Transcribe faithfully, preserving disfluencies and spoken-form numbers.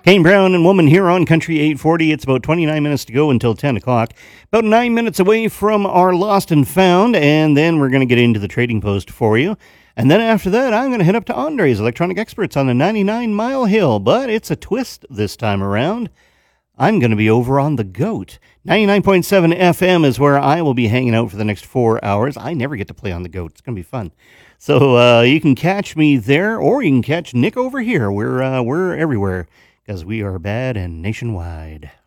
Kane Brown and Woman here on Country eight forty. It's about twenty-nine minutes to go until ten o'clock. About nine minutes away from our Lost and Found, and then we're going to get into the Trading Post for you. And then after that, I'm going to head up to Andre's Electronic Experts on the ninety-nine Mile Hill, but it's a twist this time around. I'm going to be over on the Goat. ninety-nine point seven F M is where I will be hanging out for the next four hours. I never get to play on the Goat. It's going to be fun. So uh, you can catch me there, or you can catch Nick over here. We're, uh, we're everywhere, because we are bad and nationwide.